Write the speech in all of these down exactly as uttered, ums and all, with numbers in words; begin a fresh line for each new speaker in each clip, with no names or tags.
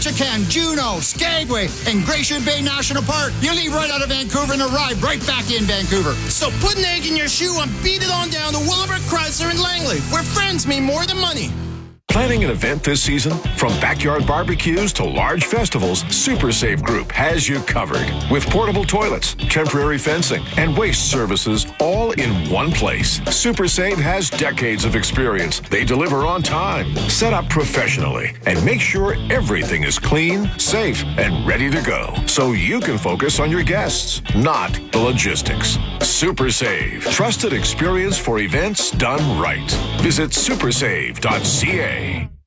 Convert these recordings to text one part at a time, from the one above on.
Chican, Juneau, Skagway, and Glacier Bay National Park. You leave right out of Vancouver and arrive right back in Vancouver.
So put an egg in your shoe and beat it on down to Willowbrook Chrysler in Langley, where friends mean more than money.
Planning an event this season? From backyard barbecues to large festivals, Super Save Group has you covered. With portable toilets, temporary fencing, and waste services all in one place. Super Save has decades of experience. They deliver on time, set up professionally, and make sure everything is clean, safe, and ready to go. So you can focus on your guests, not the logistics. Super Save. Trusted experience for events done right. Visit super save dot c a.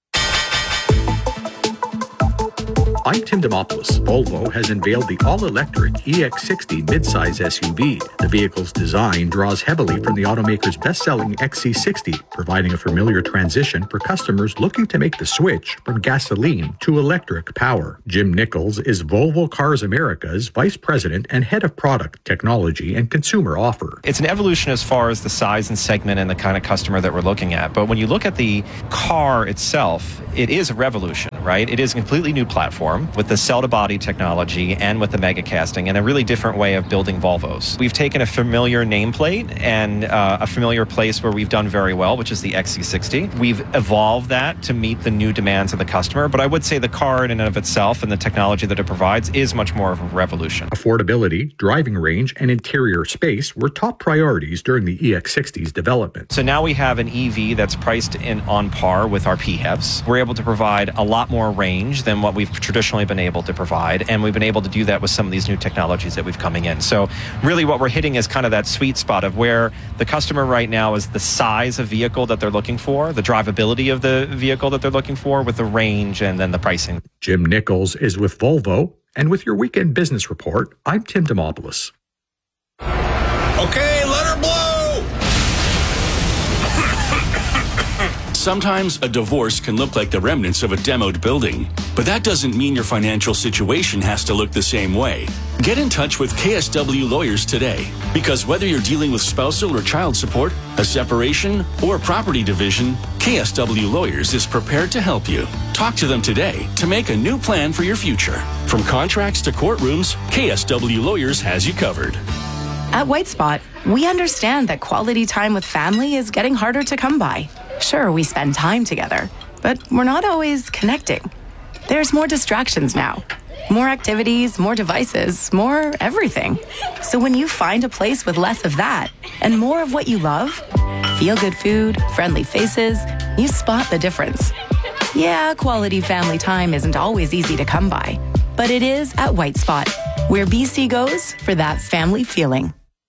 I'm Tim Demopoulos. Volvo has unveiled the all-electric E X sixty midsize S U V. The vehicle's design draws heavily from the automaker's best-selling X C sixty, providing a familiar transition for customers looking to make the switch from gasoline to electric power. Jim Nichols is Volvo Cars America's Vice President and Head of Product, Technology, and Consumer Offer.
It's an evolution as far as the size and segment and the kind of customer that we're looking at. But when you look at the car itself, it is a revolution, right? It is a completely new platform with the cell-to-body technology and with the mega casting and a really different way of building Volvos. We've taken a familiar nameplate and uh, a familiar place where we've done very well, which is the X C sixty. We've evolved that to meet the new demands of the customer, but I would say the car in and of itself and the technology that it provides is much more of a revolution.
Affordability, driving range, and interior space were top priorities during the E X sixty's development.
So now we have an E V that's priced in on par with our P HEVs. We're able to provide a lot more range than what we've traditionally been able to provide, and we've been able to do that with some of these new technologies that we've coming in. So really what we're hitting is kind of that sweet spot of where the customer right now is the size of vehicle that they're looking for, the drivability of the vehicle that they're looking for, with the range and then the pricing.
Jim Nichols is with Volvo, and with your Weekend Business Report, I'm Tim Demopoulos.
Okay, let her blow!
Sometimes a divorce can look like the remnants of a demoed building, but that doesn't mean your financial situation has to look the same way. Get in touch with K S W Lawyers today, because whether you're dealing with spousal or child support, a separation, or property division, K S W Lawyers is prepared to help you. Talk to them today to make a new plan for your future. From contracts to courtrooms, K S W Lawyers has you covered.
At White Spot, we understand that quality time with family is getting harder to come by. Sure, we spend time together, but we're not always connecting. There's more distractions now. More activities, more devices, more everything. So when you find a place with less of that and more of what you love, feel-good food, friendly faces, you spot the difference. Yeah, quality family time isn't always easy to come by, but it is at White Spot, where B C goes for that family feeling.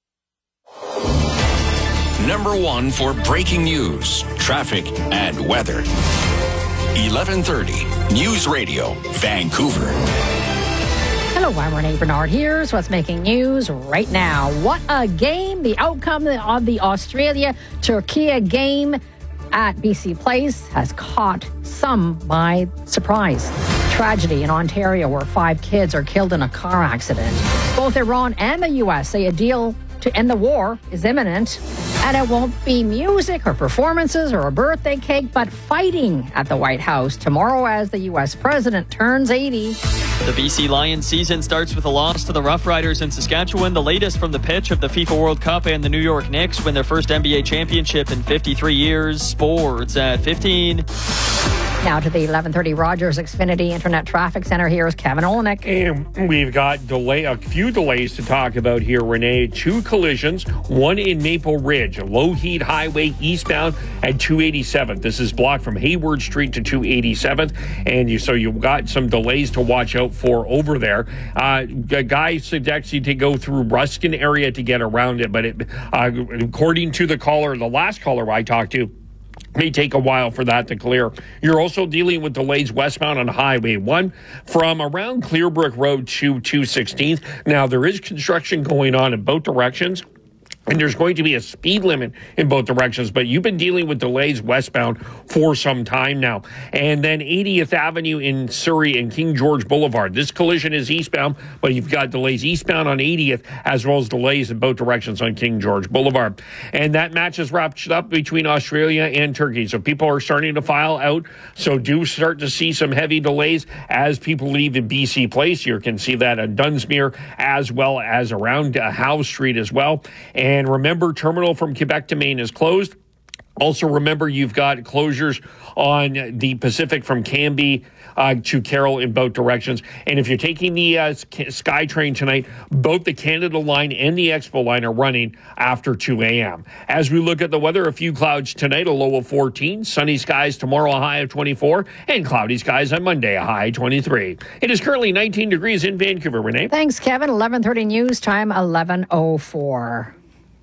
Number one for breaking news, traffic, and weather. eleven thirty News Radio, Vancouver.
Hello, I'm Renee Bernard. Here's what's making news right now. What a game. The outcome of the Australia-Turkey game at B C Place has caught some by surprise. Tragedy in Ontario where five kids are killed in a car accident. Both Iran and the U S say a deal to end the war is imminent. And it won't be music or performances or a birthday cake, but fighting at the White House tomorrow as the U S president turns eighty.
The B C Lions season starts with a loss to the Rough Riders in Saskatchewan, the latest from the pitch of the FIFA World Cup, and the New York Knicks win their first N B A championship in fifty-three years. Sports at fifteen.
Now to the eleven thirty Rogers Xfinity Internet Traffic Center. Here is Kevin Olenek.
And we've got delay, a few delays to talk about here, Renee. Two collisions, one in Maple Ridge, Lougheed Highway eastbound at two eighty-seventh. This is blocked from Hayward Street to two eighty-seventh, and you so you've got some delays to watch out for over there. Uh, a guy suggests you to go through Ruskin area to get around it, but it, uh, according to the caller, the last caller I talked to, may take a while for that to clear. You're also dealing with delays westbound on Highway one from around Clearbrook Road to two sixteenth. Now, there is construction going on in both directions. And there's going to be a speed limit in both directions, but you've been dealing with delays westbound for some time now. And then eightieth Avenue in Surrey and King George Boulevard. This collision is eastbound, but you've got delays eastbound on eightieth as well as delays in both directions on King George Boulevard. And that match is wrapped up between Australia and Turkey. So people are starting to file out. So do start to see some heavy delays as people leave in B C Place. You can see that at Dunsmuir as well as around uh, Howe Street as well. And And remember, terminal from Quebec to Maine is closed. Also, remember, you've got closures on the Pacific from Cambie uh, to Carroll in both directions. And if you're taking the uh, SkyTrain tonight, both the Canada line and the Expo line are running after two a.m. As we look at the weather, a few clouds tonight, a low of fourteen. Sunny skies tomorrow, a high of twenty-four. And cloudy skies on Monday, a high of twenty-three. It is currently nineteen degrees in Vancouver, Renee.
Thanks, Kevin. eleven thirty news time, eleven oh four.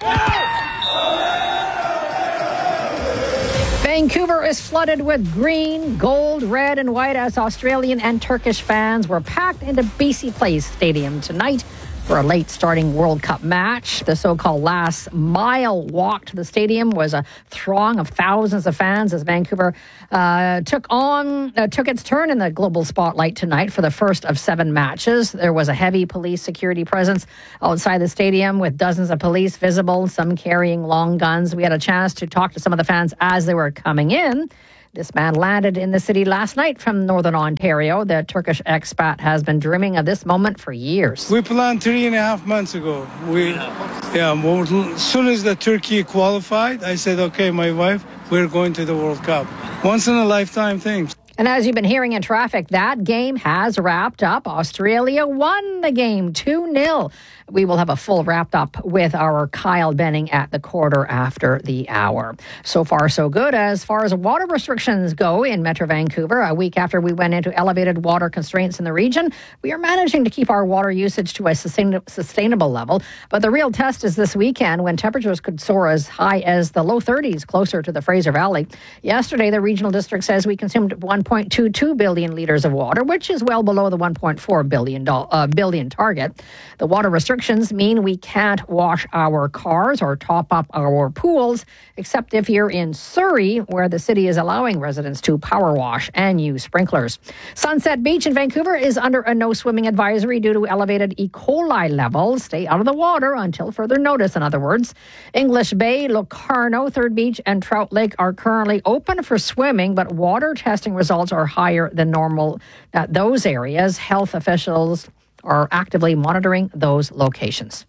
Vancouver is flooded with green, gold, red, and white as Australian and Turkish fans were packed into B C Place Stadium tonight for a late starting World Cup match. The so-called last mile walk to the stadium was a throng of thousands of fans as Vancouver uh, took on uh, took its turn in the global spotlight tonight for the first of seven matches. There was a heavy police security presence outside the stadium with dozens of police visible, some carrying long guns. We had a chance to talk to some of the fans as they were coming in. This man landed in the city last night from Northern Ontario. The Turkish expat has been dreaming of this moment for years.
We planned three and a half months ago. We, yeah, well, as soon as the Turkey qualified, I said, okay, my wife, we're going to the World Cup. Once in a lifetime thing.
And as you've been hearing in traffic, that game has wrapped up. Australia won the game two nil. We will have a full wrapped up with our Kyle Benning at the quarter after the hour. So far, so good. As far as water restrictions go in Metro Vancouver, a week after we went into elevated water constraints in the region, we are managing to keep our water usage to a sustain- sustainable level. But the real test is this weekend when temperatures could soar as high as the low thirties closer to the Fraser Valley. Yesterday, the regional district says we consumed one point two two billion litres of water, which is well below the one point four billion, uh, billion target. The water restrictions mean we can't wash our cars or top up our pools, except if you're in Surrey, where the city is allowing residents to power wash and use sprinklers. Sunset Beach in Vancouver is under a no swimming advisory due to elevated E. coli levels. Stay out of the water until further notice, in other words. English Bay, Locarno, Third Beach, and Trout Lake are currently open for swimming, but water testing results are higher than normal at those areas. Health officials are actively monitoring those locations.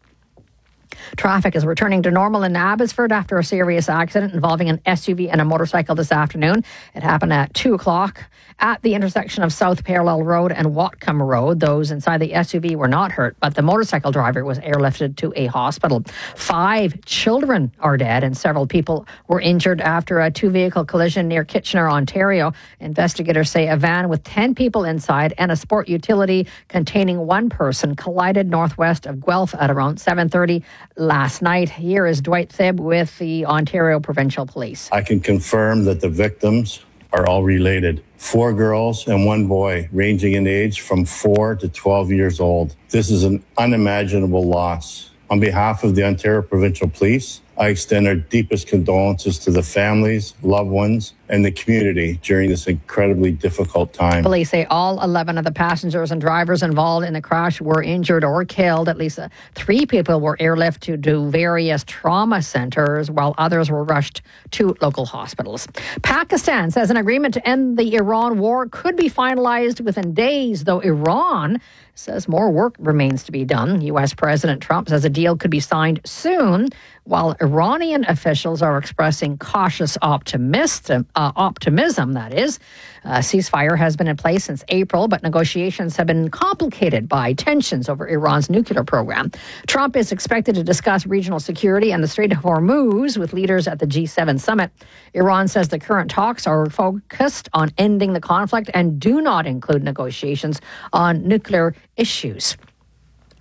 Traffic is returning to normal in Abbotsford after a serious accident involving an S U V and a motorcycle this afternoon. It happened at two o'clock at the intersection of South Parallel Road and Whatcom Road. Those inside the S U V were not hurt, but the motorcycle driver was airlifted to a hospital. Five children are dead and several people were injured after a two-vehicle collision near Kitchener, Ontario. Investigators say a van with ten people inside and a sport utility containing one person collided northwest of Guelph at around seven thirty last night. Here is Dwight Thibb with the Ontario Provincial Police.
I can confirm that the victims are all related. Four girls and one boy, ranging in age from four to twelve years old. This is an unimaginable loss. On behalf of the Ontario Provincial Police, I extend our deepest condolences to the families, loved ones, and the community during this incredibly difficult time.
Police say all eleven of the passengers and drivers involved in the crash were injured or killed. At least uh, three people were airlifted to various trauma centers, while others were rushed to local hospitals. Pakistan says an agreement to end the Iran war could be finalized within days, though Iran says more work remains to be done. U S President Trump says a deal could be signed soon, while Iranian officials are expressing cautious optimism, uh, optimism, that is. A ceasefire has been in place since April, but negotiations have been complicated by tensions over Iran's nuclear program. Trump is expected to discuss regional security and the Strait of Hormuz with leaders at the G seven summit. Iran says the current talks are focused on ending the conflict and do not include negotiations on nuclear issues.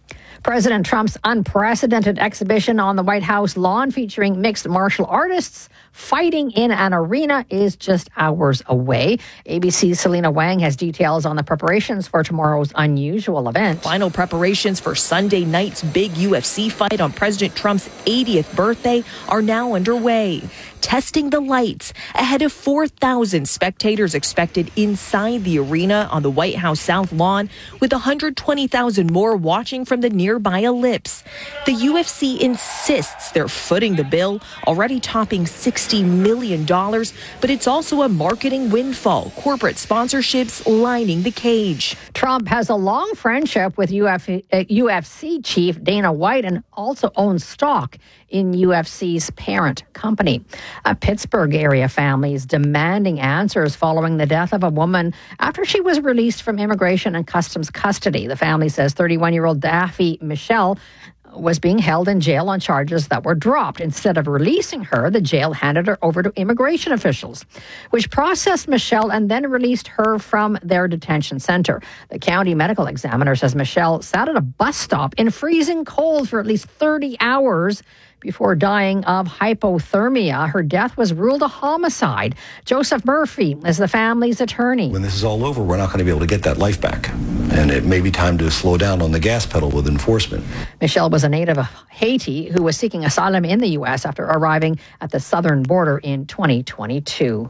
President Trump's unprecedented exhibition on the White House lawn featuring mixed martial artists fighting in an arena is just hours away. A B C's Selena Wang has details on the preparations for tomorrow's unusual event.
Final preparations for Sunday night's big U F C fight on President Trump's eightieth birthday are now underway. Testing the lights ahead of four thousand spectators expected inside the arena on the White House South Lawn, with one hundred twenty thousand more watching from the nearby ellipse. The U F C insists they're footing the bill, already topping sixty million dollars, but it's also a marketing windfall. Corporate sponsorships lining the cage.
Trump has a long friendship with U F, uh, U F C chief Dana White and also owns stock in U F C's parent company. A Pittsburgh area family is demanding answers following the death of a woman after she was released from Immigration and Customs custody. The family says thirty-one-year-old Daffy Michelle was being held in jail on charges that were dropped. Instead of releasing her, the jail handed her over to immigration officials, which processed Michelle and then released her from their detention center. The county medical examiner says Michelle sat at a bus stop in freezing cold for at least thirty hours before dying of hypothermia. Her death was ruled a homicide. Joseph Murphy is the family's attorney.
When this is all over, we're not going to be able to get that life back. And it may be time to slow down on the gas pedal with enforcement.
Michelle was a native of Haiti who was seeking asylum in the U S after arriving at the southern border in twenty twenty-two.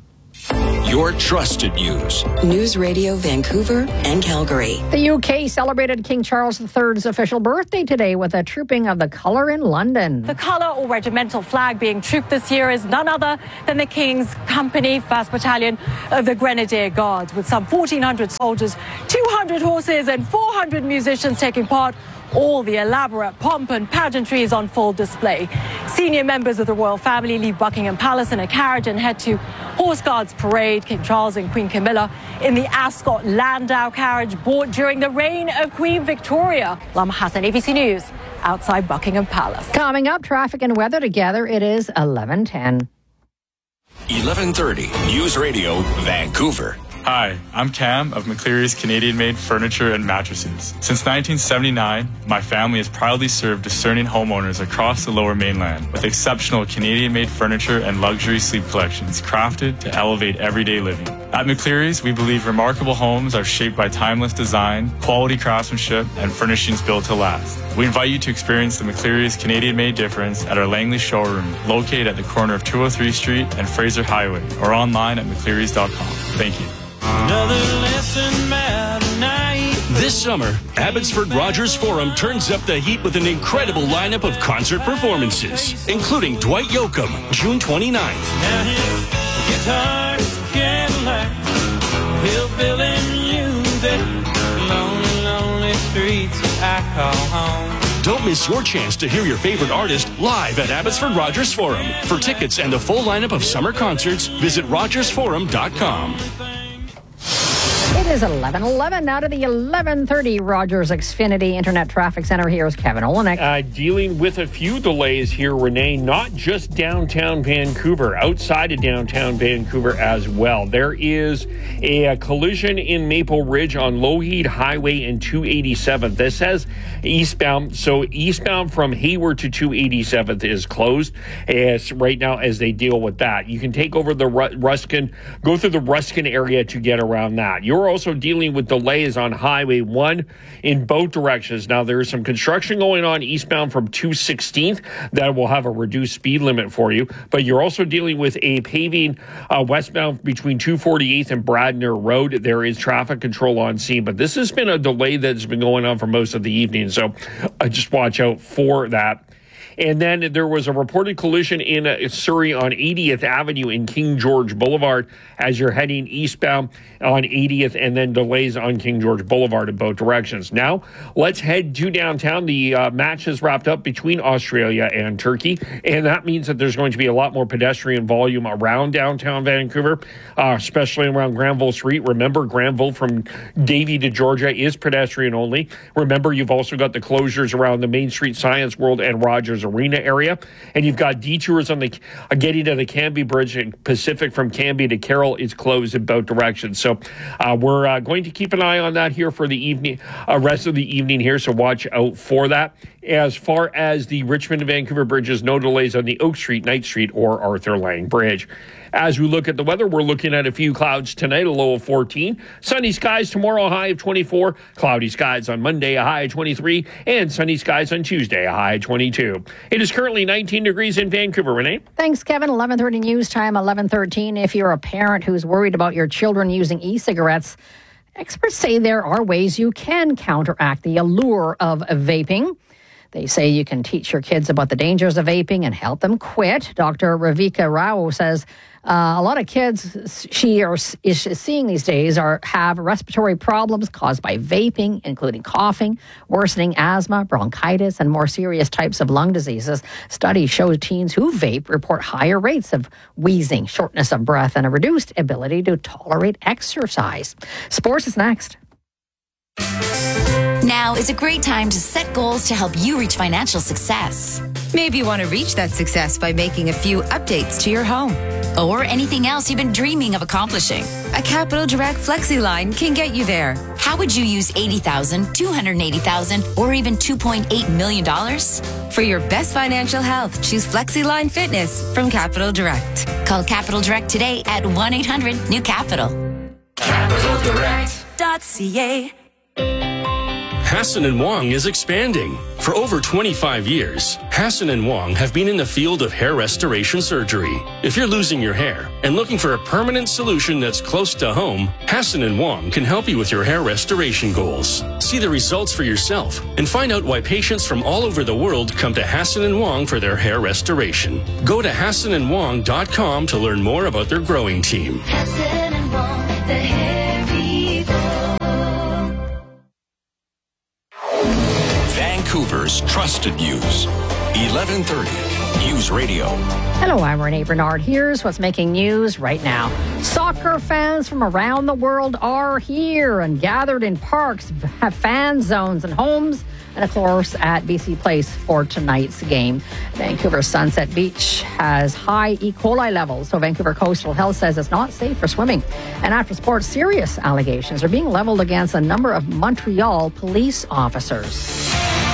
Your trusted news.
News Radio Vancouver and Calgary.
The U K celebrated King Charles the third's official birthday today with a trooping of the colour in London.
The colour or regimental flag being trooped this year is none other than the King's Company, first Battalion of the Grenadier Guards, with some fourteen hundred soldiers, two hundred horses and four hundred musicians taking part. All the elaborate pomp and pageantry is on full display. Senior members of the royal family leave Buckingham Palace in a carriage and head to Horse Guards Parade. King Charles and Queen Camilla in the Ascot Landau carriage bought during the reign of Queen Victoria. Lama Hassan, A B C News, outside Buckingham Palace.
Coming up, traffic and weather together. It is eleven ten.
eleven thirty News Radio Vancouver.
Hi, I'm Cam of McCleary's Canadian-made furniture and mattresses. Since nineteen seventy-nine, my family has proudly served discerning homeowners across the Lower Mainland with exceptional Canadian-made furniture and luxury sleep collections crafted to elevate everyday living. At McCleary's, we believe remarkable homes are shaped by timeless design, quality craftsmanship, and furnishings built to last. We invite you to experience the McCleary's Canadian-made difference at our Langley showroom, located at the corner of two oh three Street and Fraser Highway, or online at mcclearys dot com. Thank you.
Another lesson about night.
This summer, Abbotsford Rogers Forum turns up the heat with an incredible lineup of concert performances, including Dwight Yoakam, June twenty-ninth.
Down here, guitars, Cadillac, hillbilly music, lonely, lonely streets I call home.
Don't miss your chance to hear your favorite artist live at Abbotsford Rogers Forum. For tickets and the full lineup of summer concerts, visit rogers forum dot com.
It is eleven eleven. Now to the eleven thirty Rogers Xfinity Internet Traffic Center. Here's Kevin Olenek.
Uh, dealing with a few delays here, Renee, not just downtown Vancouver, outside of downtown Vancouver as well. There is a, a collision in Maple Ridge on Lougheed Highway and two eighty-seventh. This says eastbound, so eastbound from Hayward to two eighty-seventh is closed as right now as they deal with that. You can take over the Ru- Ruskin, go through the Ruskin area to get around that. You're also dealing with delays on Highway one in both directions. Now, there is some construction going on eastbound from two sixteenth that will have a reduced speed limit for you, but you're also dealing with a paving uh, westbound between two forty-eighth and Bradner Road. There is traffic control on scene, but this has been a delay that's been going on for most of the evening, so uh, just watch out for that. And then there was a reported collision in uh, Surrey on eightieth Avenue in King George Boulevard as you're heading eastbound on eightieth, and then delays on King George Boulevard in both directions. Now, let's head to downtown. The uh, match has wrapped up between Australia and Turkey, and that means that there's going to be a lot more pedestrian volume around downtown Vancouver, uh, especially around Granville Street. Remember, Granville from Davie to Georgia is pedestrian only. Remember, you've also got the closures around the Main Street Science World and Rogers Rogers Arena area. And you've got detours on the uh, getting to the Cambie Bridge and Pacific from Cambie to Carroll is closed in both directions. So uh, we're uh, going to keep an eye on that here for the evening, uh, rest of the evening here. So watch out for that. As far as the Richmond to Vancouver bridges, no delays on the Oak Street, Knight Street, or Arthur Lang Bridge. As we look at the weather, we're looking at a few clouds tonight, a low of fourteen. Sunny skies tomorrow, a high of twenty-four. Cloudy skies on Monday, a high of twenty-three. And sunny skies on Tuesday, a high of twenty-two. It is currently nineteen degrees in Vancouver. Renee?
Thanks, Kevin. eleven thirty news time, eleven thirteen. If you're a parent who's worried about your children using e-cigarettes, experts say there are ways you can counteract the allure of vaping. They say you can teach your kids about the dangers of vaping and help them quit. Doctor Ravika Rao says uh, a lot of kids she or is seeing these days are have respiratory problems caused by vaping, including coughing, worsening asthma, bronchitis, and more serious types of lung diseases. Studies show teens who vape report higher rates of wheezing, shortness of breath, and a reduced ability to tolerate exercise. Sports is next.
Now is a great time to set goals to help you reach financial success.
Maybe you want to reach that success by making a few updates to your home.
Or anything else you've been dreaming of accomplishing.
A Capital Direct Flexi line can get you there.
How would you use eighty thousand dollars, two hundred eighty thousand dollars, or even two point eight million dollars?
For your best financial health, choose Flexi Line Fitness from Capital Direct.
Call Capital Direct today at one eight hundred new capital.
Capital Direct
dot C A.
Hassan and Wong is expanding. For over twenty-five years, Hassan and Wong have been in the field of hair restoration surgery. If you're losing your hair and looking for a permanent solution that's close to home, Hassan and Wong can help you with your hair restoration goals. See the results for yourself and find out why patients from all over the world come to Hassan and Wong for their hair restoration. Go to hassan and wong dot com to learn more about their growing team.
Hassan and Wong, the hair people.
Vancouver's trusted news. eleven thirty News Radio.
Hello, I'm Renee Bernard. Here's what's making news right now. Soccer fans from around the world are here and gathered in parks, have fan zones and homes, and of course at B C Place for tonight's game. Vancouver Sunset Beach has high E. coli levels, so Vancouver Coastal Health says it's not safe for swimming. And after sports, serious allegations are being leveled against a number of Montreal police officers.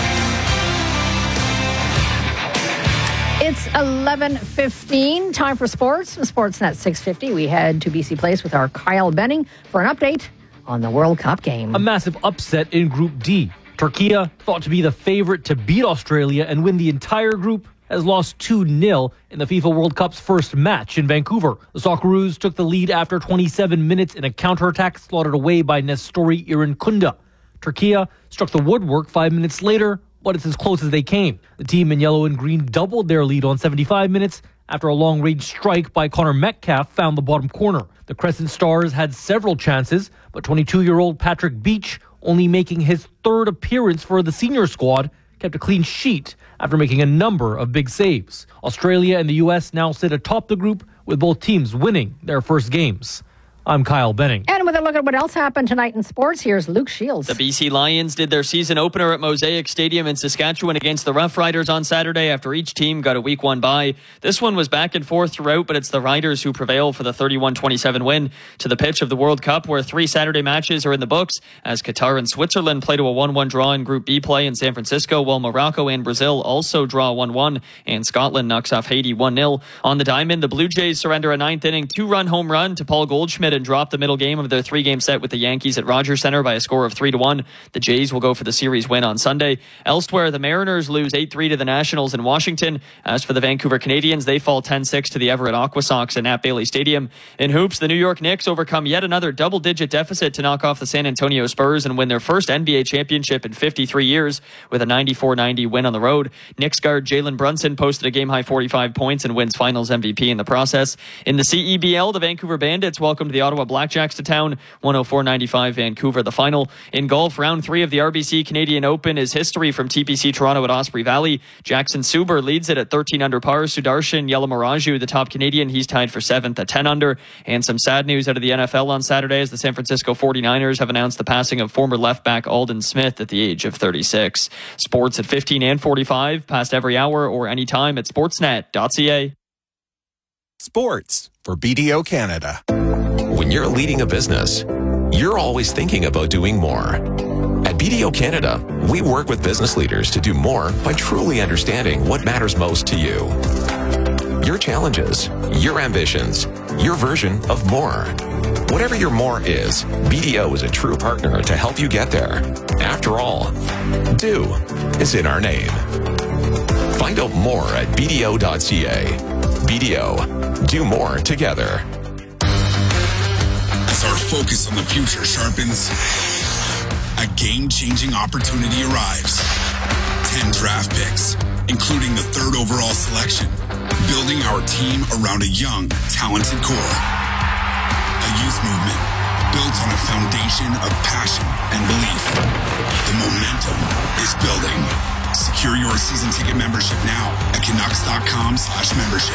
It's eleven fifteen, time for sports. From Sportsnet six fifty, we head to B C Place with our Kyle Benning for an update on the World Cup game.
A massive upset in Group D. Turkey, thought to be the favorite to beat Australia and win the entire group, has lost two nil in the FIFA World Cup's first match in Vancouver. The Socceroos took the lead after twenty-seven minutes in a counterattack slaughtered away by Nestori Irinkunda. Turkey struck the woodwork five minutes later, but it's as close as they came. The team in yellow and green doubled their lead on seventy-five minutes after a long-range strike by Connor Metcalf found the bottom corner. The Crescent Stars had several chances, but twenty-two-year-old Patrick Beach, only making his third appearance for the senior squad, kept a clean sheet after making a number of big saves. Australia and the U S now sit atop the group, with both teams winning their first games. I'm Kyle Benning.
And with a look at what else happened tonight in sports, here's Luke Shields.
The B C Lions did their season opener at Mosaic Stadium in Saskatchewan against the Rough Riders on Saturday after each team got a week one bye. This one was back and forth throughout, but it's the Riders who prevail for the thirty-one twenty-seven win to the pitch of the World Cup, where three Saturday matches are in the books, as Qatar and Switzerland play to a one one draw in Group B play in San Francisco, while Morocco and Brazil also draw one one, and Scotland knocks off Haiti one nil. On the diamond, the Blue Jays surrender a ninth inning two-run home run to Paul Goldschmidt and drop the middle game of their three-game set with the Yankees at Rogers Center by a score of three to one. The Jays will go for the series win on Sunday. Elsewhere, the Mariners lose eight three to the Nationals in Washington. As for the Vancouver Canadians, they fall ten six to the Everett Aquasox at Nat Bailey Stadium. In hoops, the New York Knicks overcome yet another double-digit deficit to knock off the San Antonio Spurs and win their first N B A championship in fifty-three years with a ninety-four ninety win on the road. Knicks guard Jalen Brunson posted a game-high forty-five points and wins Finals M V P in the process. In the C E B L, the Vancouver Bandits welcomed the the Ottawa Blackjacks to town, one oh four ninety-five Vancouver. The final in golf, round three of the R B C Canadian Open is history from T P C Toronto at Osprey Valley. Jackson Suber leads it at thirteen under par. Sudarshan Yalamaraju, the top Canadian, he's tied for seventh at ten under. And some sad news out of the N F L on Saturday as the San Francisco forty-niners have announced the passing of former left back Aldon Smith at the age of thirty-six. Sports at fifteen and forty-five, past every hour or anytime at sportsnet dot c a.
Sports for B D O Canada.
When you're leading a business, you're always thinking about doing more. At B D O Canada, we work with business leaders to do more by truly understanding what matters most to you. Your challenges, your ambitions, your version of more. Whatever your more is, B D O is a true partner to help you get there. After all, do is in our name. Find out more at b d o dot c a. B D O, do more together.
As our focus on the future sharpens, a game-changing opportunity arrives. Ten draft picks, including the third overall selection, building our team around a young, talented core. A youth movement built on a foundation of passion and belief. The momentum is building. Secure your season ticket membership now at Canucks.com slash membership.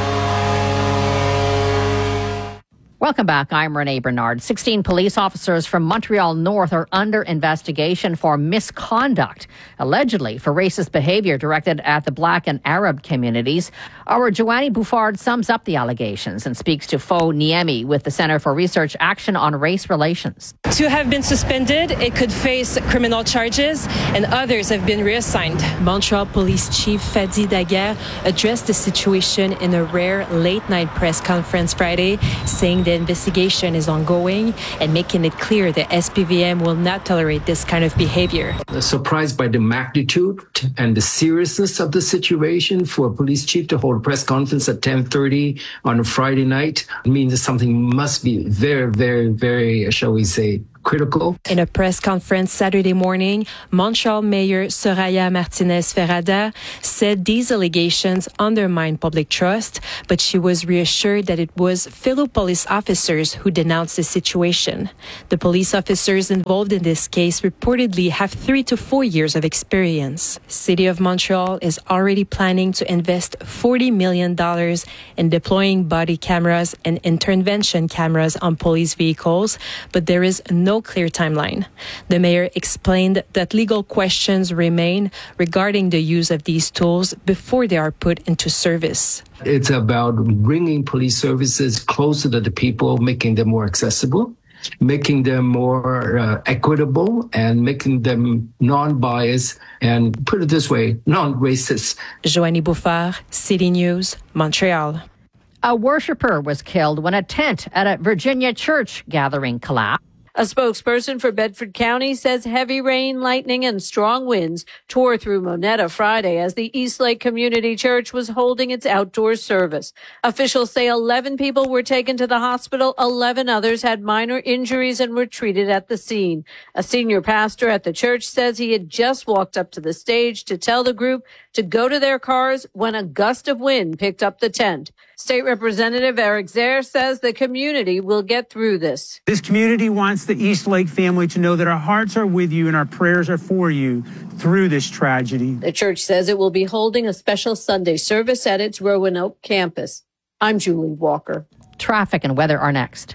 Welcome back. I'm Renee Bernard. sixteen police officers from Montreal North are under investigation for misconduct, allegedly for racist behavior directed at the Black and Arab communities. Our Joanny Bouffard sums up the allegations and speaks to Fo Niemi with the Center for Research Action on Race Relations.
Two have been suspended. It could face criminal charges, and others have been reassigned. Montreal Police Chief Fadi Daguerre addressed the situation in a rare late-night press conference Friday, saying the investigation is ongoing and making it clear that S P V M will not tolerate this kind of behavior.
Surprised by the magnitude and the seriousness of the situation for a police chief to hold a press conference at ten thirty on a Friday night. It means that something must be very, very, very, shall we say, critical.
In a press conference Saturday morning, Montreal Mayor Soraya Martinez Ferrada said these allegations undermine public trust, but she was reassured that it was fellow police officers who denounced the situation. The police officers involved in this case reportedly have three to four years of experience. City of Montreal is already planning to invest forty million dollars in deploying body cameras and intervention cameras on police vehicles, but there is no clear timeline. The mayor explained that legal questions remain regarding the use of these tools before they are put into service.
It's about bringing police services closer to the people, making them more accessible, making them more uh, equitable, and making them non-biased, and put it this way, non-racist.
Joanny Bouffard, City News, Montreal.
A worshiper was killed when a tent at a Virginia church gathering collapsed.
A spokesperson for Bedford County says heavy rain, lightning, and strong winds tore through Monetta Friday as the Eastlake Community Church was holding its outdoor service. Officials say eleven people were taken to the hospital. eleven others had minor injuries and were treated at the scene. A senior pastor at the church says he had just walked up to the stage to tell the group to go to their cars when a gust of wind picked up the tent. State Representative Eric Zare says the community will get through this.
This community wants the Eastlake family to know that our hearts are with you and our prayers are for you through this tragedy.
The church says it will be holding a special Sunday service at its Roanoke campus. I'm Julie Walker.
Traffic and weather are next.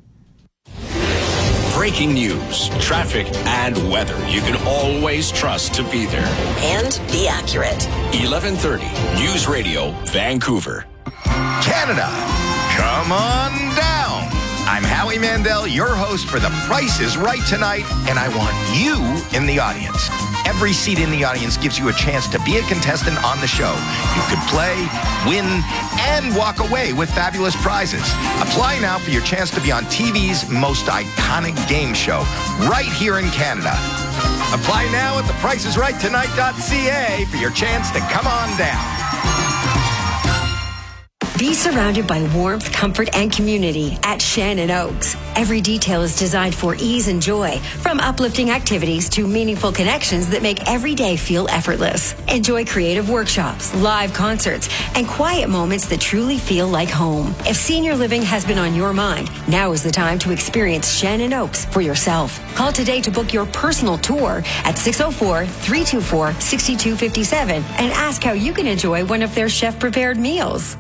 Breaking news, traffic, and weather you can always trust to be there.
And be accurate.
eleven thirty News Radio, Vancouver.
Canada, come on down. I'm Howie Mandel, your host for The Price is Right tonight, and I want you in the audience. Every seat in the audience gives you a chance to be a contestant on the show. You could play, win, and walk away with fabulous prizes. Apply now for your chance to be on T V's most iconic game show, right here in Canada. Apply now at the price is right tonight dot c a for your chance to come on down.
Be surrounded by warmth, comfort, and community at Shannon Oaks. Every detail is designed for ease and joy, from uplifting activities to meaningful connections that make every day feel effortless. Enjoy creative workshops, live concerts, and quiet moments that truly feel like home. If senior living has been on your mind, now is the time to experience Shannon Oaks for yourself. Call today to book your personal tour at six oh four, three two four, six two five seven and ask how you can enjoy one of their chef-prepared meals.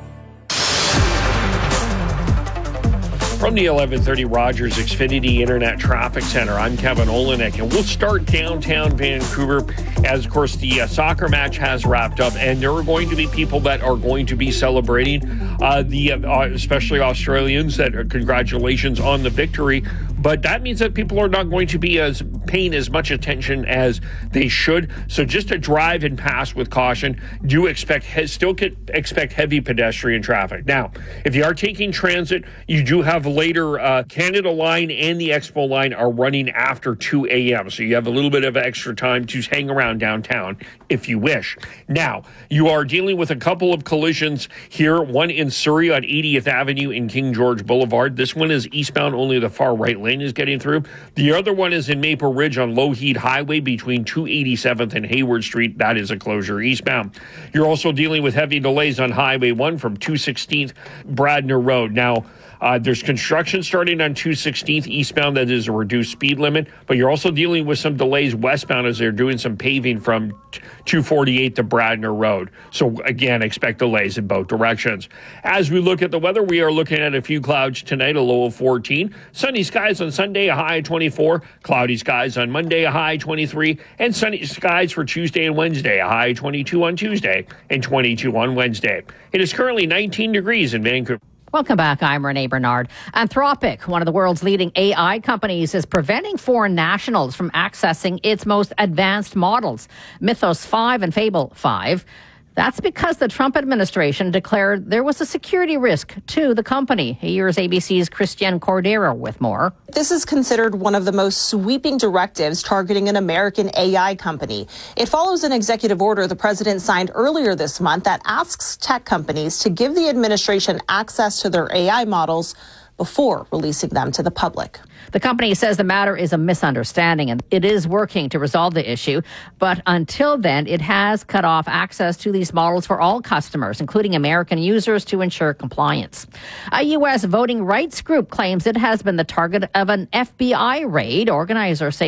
From the eleven thirty Rogers Xfinity Internet Traffic Center, I'm Kevin Olenek, and we'll start downtown Vancouver as, of course, the uh, soccer match has wrapped up, and there are going to be people that are going to be celebrating, uh, the uh, especially Australians, that uh, congratulations on the victory. But that means that people are not going to be as paying as much attention as they should. So just to drive and pass with caution. Do expect he- still could expect heavy pedestrian traffic. Now, if you are taking transit, you do have later uh, Canada Line and the Expo Line are running after two a.m. So you have a little bit of extra time to hang around downtown if you wish. Now, you are dealing with a couple of collisions here. One in Surrey on eightieth Avenue in King George Boulevard. This one is eastbound, only the far right lane is getting through. The other one is in Maple Ridge on Lougheed Highway between two eighty-seventh and Hayward Street. That is a closure eastbound. You're also dealing with heavy delays on Highway one from two sixteenth Bradner Road. Now, Uh, there's construction starting on two sixteenth eastbound. That is a reduced speed limit, but you're also dealing with some delays westbound as they're doing some paving from two forty-eight to Bradner Road. So again, expect delays in both directions. As we look at the weather, we are looking at a few clouds tonight, a low of fourteen. Sunny skies on Sunday, a high of twenty-four. Cloudy skies on Monday, a high of twenty-three. And sunny skies for Tuesday and Wednesday, a high of twenty-two on Tuesday and twenty-two on Wednesday. It is currently nineteen degrees in Vancouver.
Welcome back. I'm Renee Bernard. Anthropic, one of the world's leading A I companies, is preventing foreign nationals from accessing its most advanced models, Mythos five and Fable five. That's because the Trump administration declared there was a security risk to the company. Here's A B C's Christiane Cordero with more.
This is considered one of the most sweeping directives targeting an American A I company. It follows an executive order the president signed earlier this month that asks tech companies to give the administration access to their A I models before releasing them to the public.
The company says the matter is a misunderstanding and it is working to resolve the issue. But until then, it has cut off access to these models for all customers, including American users, to ensure compliance. A U S voting rights group claims it has been the target of an F B I raid. Organizers say